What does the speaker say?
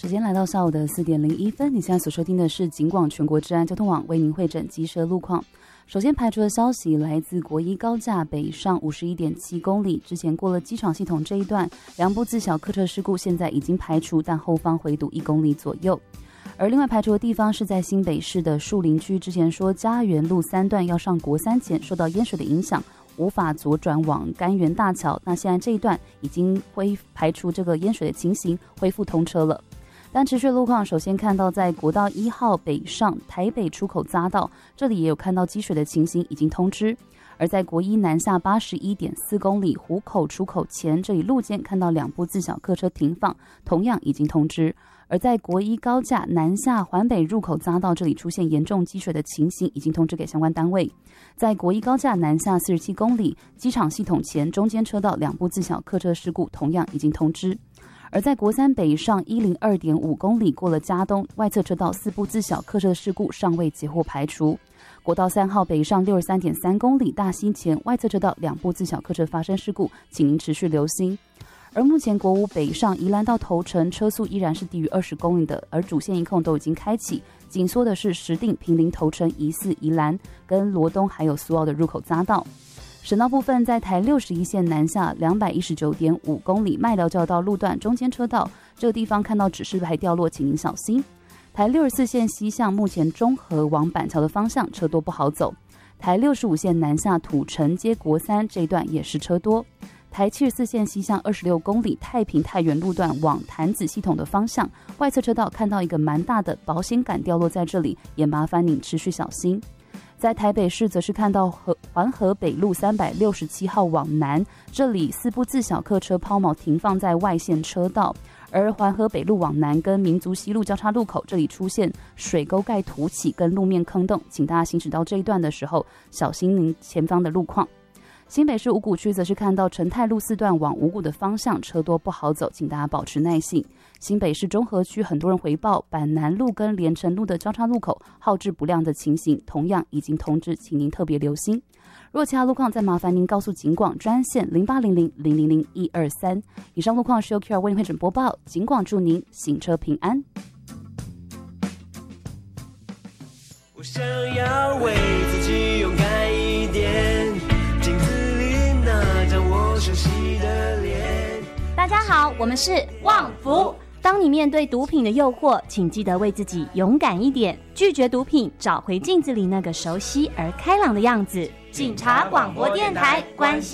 时间来到下午的4点01分，你现在所收听的是警广全国治安交通网为您汇整机车路况。首先排除的消息来自国一高架北上 51.7 公里，之前过了机场系统这一段2部自小客车事故现在已经排除，但后方回堵1公里左右。而另外排除的地方是在新北市的树林区，之前说嘉园路3段要上国三前受到淹水的影响，无法左转往甘源大桥，那现在这一段已经排除这个淹水的情形，恢复通车了。但持续路况首先看到在国道1号北上台北出口匝道，这里也有看到积水的情形，已经通知。而在国一南下 81.4 公里湖口出口前，这里路肩看到2部自小客车停放，同样已经通知。而在国一高架南下环北入口匝道，这里出现严重积水的情形，已经通知给相关单位。在国一高架南下47公里机场系统前中间车道2部自小客车事故，同样已经通知。而在国三北上 102.5 公里过了嘉东外侧车道4部自小客车事故尚未截获排除。国道3号北上 63.3 公里大溪前外侧车道2部自小客车发生事故，请您持续留心。而目前国五北上宜兰到头城车速依然是低于20公里的，而主线一控都已经开启，紧缩的是石碇、坪林、头城、宜四、宜兰跟罗东还有苏澳的入口匝道。省道部分在台61线南下 219.5 公里麦寮交流道路段中间车道，这个地方看到指示牌掉落，请您小心。台64线西向目前中和往板桥的方向车多不好走，台65线南下土城接国三这一段也是车多。台74线西向26公里太平太原路段往潭子系统的方向，外侧车道看到一个蛮大的保险杆掉落在这里，也麻烦您持续小心。在台北市则是看到环河北路367号往南，这里4部自小客车抛锚停放在外线车道，而环河北路往南跟民族西路交叉路口，这里出现水沟盖凸起跟路面坑洞，请大家行驶到这一段的时候小心您前方的路况。新北市五股区则是看到成泰路4段往五股的方向车多不好走，请大家保持耐性。新北市中和区很多人回报板南路跟连城路的交叉路口号志不亮的情形，同样已经通知，请您特别留心。若其他路况再麻烦您告诉警广专线0800000123。以上路况是由 QR 为您会诊播报，警广祝您行车平安。 我想要为自己勇敢一点，镜子里那张我熟悉的脸。 大家好，我们是旺福。当你面对毒品的诱惑，请记得为自己勇敢一点，拒绝毒品，找回镜子里那个熟悉而开朗的样子。警察广播电台关心